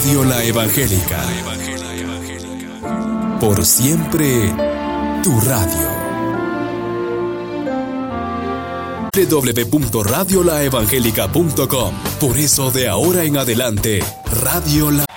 Radio La Evangélica. Por siempre, tu radio. www.radiolaevangelica.com. Por eso de ahora en adelante, Radio La